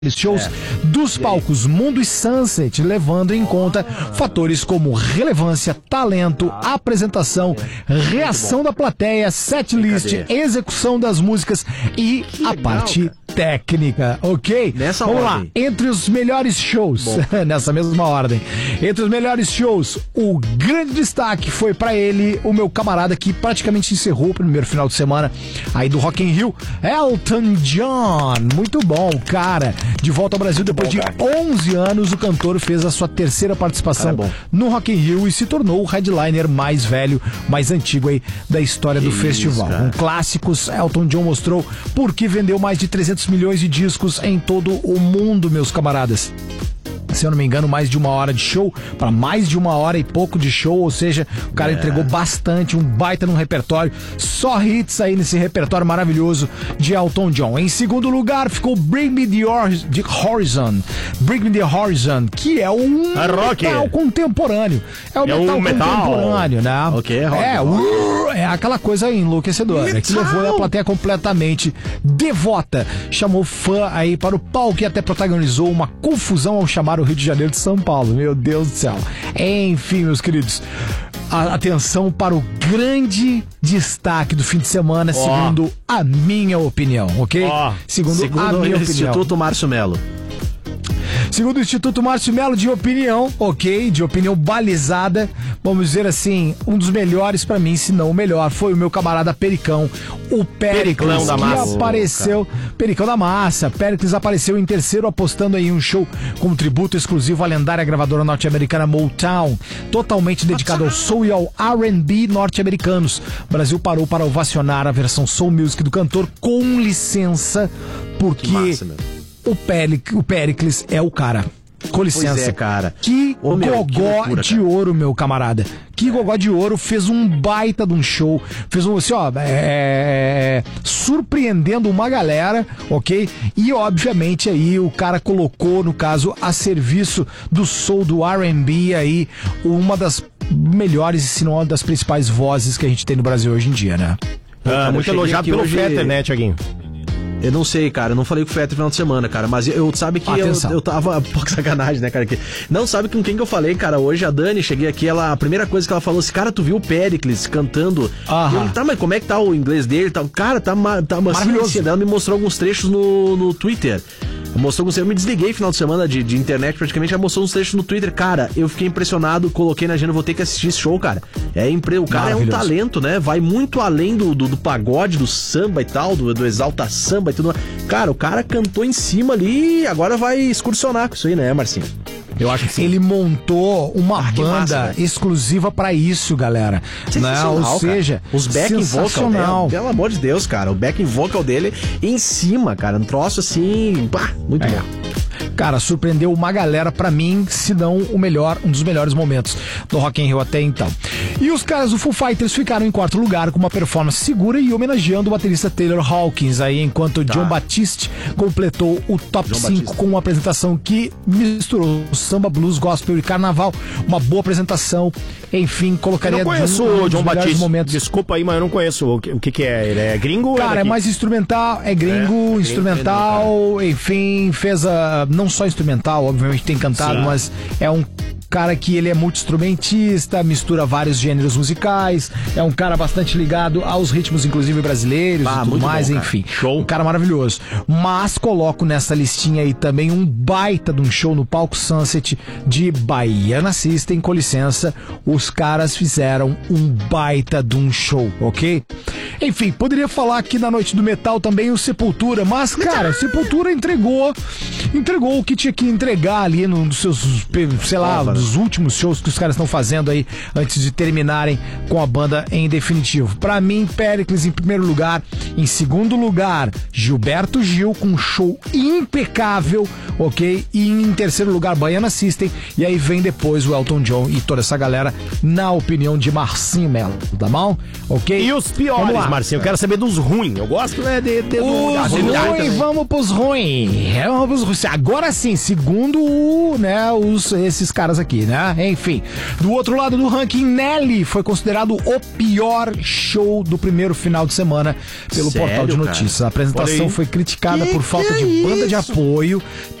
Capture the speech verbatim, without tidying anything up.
shows é. dos palcos Mundo e Sunset, levando em conta fatores como relevância, talento, apresentação, reação da plateia, setlist, execução das músicas e Que a legal, parte cara. técnica, ok? Nessa Vamos ordem. lá, entre os melhores shows, nessa mesma ordem, entre os melhores shows, o grande destaque foi pra ele, o meu camarada que praticamente encerrou o primeiro final de semana aí do Rock in Rio, Elton John. Muito bom, cara. De volta ao Brasil depois bom, de cara. onze anos, o cantor fez a sua terceira participação Cara, é bom. no Rock in Rio e se tornou o headliner mais velho, mais antigo aí da história do Isso, festival. cara. Com clássicos, Elton John mostrou por que vendeu mais de trezentos milhões de discos em todo o mundo, meus camaradas. Se eu não me engano, mais de uma hora de show, para mais de uma hora e pouco de show, ou seja, o cara É. entregou bastante, um baita num repertório, só hits aí nesse repertório maravilhoso de Elton John. Em segundo lugar ficou Bring Me The Hor- The Horizon, Bring Me The Horizon, que é um É rock. metal contemporâneo. É o É metal um metal. contemporâneo, né? Ok, é rock. É, uh, é aquela coisa enlouquecedora, que levou a plateia completamente devota. Chamou fã aí para o palco e até protagonizou uma confusão ao chamar o Rio de Janeiro de São Paulo. Meu Deus do céu. Enfim, meus queridos, a- atenção para o grande destaque do fim de semana, segundo a minha opinião, ok? Ó, segundo, Segundo a o minha opinião. Instituto Márcio Melo. Segundo o Instituto Márcio Melo, de opinião, ok, de opinião balizada, vamos dizer assim, um dos melhores pra mim, se não o melhor, foi o meu camarada Pericão, o Péricles, Periclão da que massa. apareceu, Pericão da Massa, Péricles apareceu em terceiro, apostando em um show como tributo exclusivo à lendária gravadora norte-americana Motown, totalmente dedicado ao soul e ao R and B norte-americanos. O Brasil parou para ovacionar a versão soul music do cantor com licença, porque Que massa, meu. o, Péric, o Péricles é o cara. Com licença. Pois é, cara. Que Ô, meu, que gogó loucura, de cara. ouro, meu camarada. Que gogó de ouro, fez um baita de um show. Fez um, assim, ó, é, surpreendendo uma galera, ok? E, obviamente, aí o cara colocou, no caso, a serviço do soul, do R and B aí, uma das melhores, se não uma das principais vozes que a gente tem no Brasil hoje em dia, né? Ah, cara, muito eu cheguei elogiado aqui pelo hoje- Fetter, né, Thiaguinho? Eu não sei, cara, eu não falei com o Fetter no final de semana, cara, mas eu sabe que eu, Atenção. eu tava. Pô, que sacanagem, né, cara? Que, não, sabe com quem que eu falei, cara? Hoje a Dani, cheguei aqui, ela, a primeira coisa que ela falou assim, cara, tu viu o Péricles cantando? Aham. Eu, tá, mas como é que tá o inglês dele? Tá, cara, tá, ma- tá assim, Maravilhoso. assim, ela me mostrou alguns trechos no, no Twitter. Mostrou alguns, eu me desliguei final de semana de, de internet, praticamente, ela mostrou uns trechos no Twitter. Cara, eu fiquei impressionado, coloquei na agenda, vou ter que assistir esse show, cara. É impre... O cara é um Maravilhoso. talento, né? Vai muito além do, do, do pagode, do samba e tal, do, do exalta samba e tudo mais. Cara, o cara cantou em cima ali e agora vai excursionar com isso aí, né, Marcinho? Eu acho que sim. Ele montou uma Ah, que banda massa, velho. exclusiva pra isso, galera. Né? Sensacional, Ou cara. seja, os backing vocal, sensacional. dele, pelo amor de Deus, cara, o backing vocal dele em cima, cara, um troço assim, pá, muito É. bom. Cara, surpreendeu uma galera, pra mim, se não o melhor, um dos melhores momentos do Rock in Rio até então. E os caras do Foo Fighters ficaram em quarto lugar com uma performance segura e homenageando o baterista Taylor Hawkins aí, enquanto John Batiste completou o top John cinco Batiste. com uma apresentação que misturou samba, blues, gospel e carnaval. Uma boa apresentação, enfim, Eu colocaria não conheço um o dos John melhores Batista. momentos. Desculpa aí, mas eu não conheço. O que, o que que é? Ele é gringo ou Cara, é daqui? mais instrumental, é gringo, É, instrumental, enfim, fez a. Não só instrumental, obviamente tem cantado, Sim. mas é um cara que ele é multi-instrumentista, mistura vários gêneros musicais, é um cara bastante ligado aos ritmos, inclusive brasileiros Ah, e tudo muito mais, bom, cara. enfim. Show. Um cara maravilhoso. Mas coloco nessa listinha aí também um baita de um show no palco Sunset de Baiana System, com licença, os caras fizeram um baita de um show, ok? Enfim, poderia falar aqui na Noite do Metal também o Sepultura, mas, cara, o Sepultura entregou, entregou o que tinha que entregar ali num dos seus, sei lá, dos últimos shows que os caras estão fazendo aí antes de terminarem com a banda em definitivo. Pra mim, Péricles em primeiro lugar, em segundo lugar, Gilberto Gil com um show impecável, ok? E em terceiro lugar, Baiana System. E aí vem depois o Elton John e toda essa galera, na opinião de Marcinho Melo, tá bom? Ok? E os Vamos piores, lá. Marcinho? Eu quero saber dos ruins. Eu gosto, né, de... de Os ruins, vamos pros ruins. Vamos pros ruins. Agora sim, segundo o, né, os, esses caras aqui, né? Enfim. Do outro lado do ranking, Nelly foi considerado o pior show do primeiro final de semana pelo Sério, portal de cara? notícias. A apresentação Olha aí. foi criticada Que por falta que de é banda de isso? apoio,